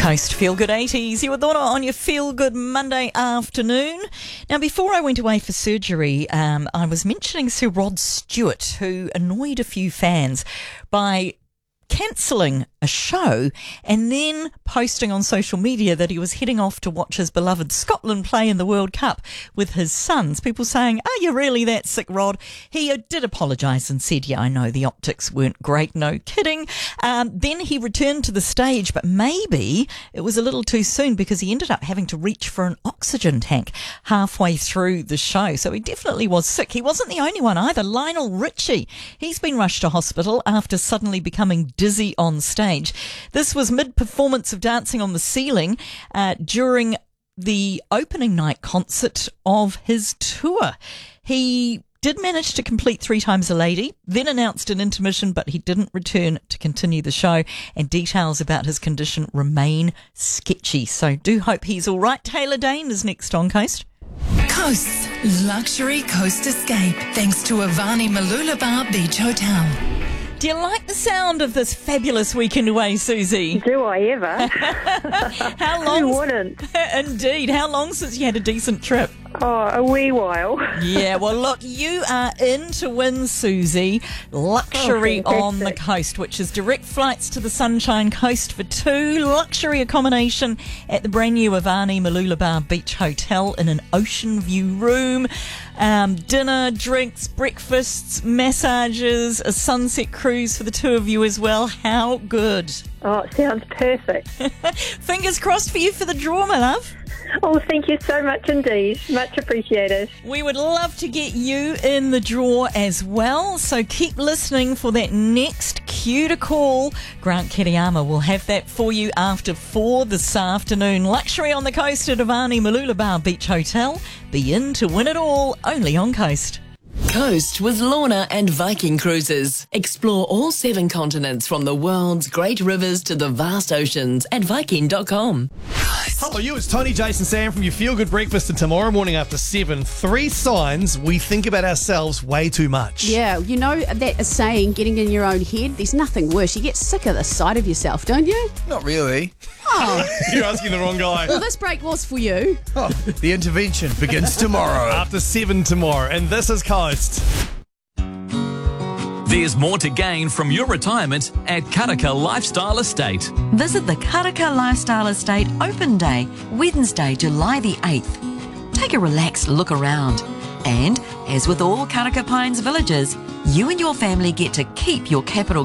Coast Feel Good 80s. You were Donna on your Feel Good Monday afternoon. Now, before I went away for surgery, I was mentioning Sir Rod Stewart, who annoyed a few fans by cancelling a show and then posting on social media that he was heading off to watch his beloved Scotland play in the World Cup with his sons. People saying, "Are you really that sick, Rod?" He did apologise and said, "Yeah, I know the optics weren't great, no kidding." Then he returned to the stage, but maybe it was a little too soon because he ended up having to reach for an oxygen tank halfway through the show. So he definitely was sick. He wasn't the only one either. Lionel Richie, he's been rushed to hospital after suddenly becoming dizzy on stage. This was mid-performance of Dancing on the Ceiling during the opening night concert of his tour. He did manage to complete Three Times a Lady, then announced an intermission, but he didn't return to continue the show, and details about his condition remain sketchy. So do hope he's all right. Taylor Dane is next on Coast. Coast's luxury coast escape, thanks to Avani Mooloolaba Beach Hotel. Do you like the sound of this fabulous weekend away, Susie? Do I ever? How long? Who wouldn't? Indeed. How long since you had a decent trip? Oh, a wee while. Yeah, well, look, you are in to win, Susie. Luxury on the Coast, which is direct flights to the Sunshine Coast for two, luxury accommodation at the brand new Avani Mooloolaba Beach Hotel in an ocean view room, dinner, drinks, breakfasts, massages, a sunset cruise for the two of you as well. How good? Oh, it sounds perfect. Fingers crossed for you for the draw, my love. Oh, thank you so much indeed. Much appreciated. We would love to get you in the draw as well, so keep listening for that next cue to call. Grant Kiriyama will have that for you after 4 this afternoon. Luxury on the Coast at Avani Mooloolaba Beach Hotel. Be in to win it all, only on Coast. Coast with Lorna and Viking Cruises. Explore all 7 continents from the world's great rivers to the vast oceans at Viking.com. Hello, you. It's Tony, Jason, Sam from your Feel Good Breakfast, and tomorrow morning after 7, 3 signs we think about ourselves way too much. Yeah, you know that saying, getting in your own head, there's nothing worse. You get sick of the sight of yourself, don't you? Not really. Oh, You're asking the wrong guy. well, this break was for you. Oh, the intervention begins tomorrow. After 7 tomorrow, and this is Coast. There's more to gain from your retirement at Karaka Lifestyle Estate. Visit the Karaka Lifestyle Estate Open Day, Wednesday, July the 8th. Take a relaxed look around. And, as with all Karaka Pines villages, you and your family get to keep your capital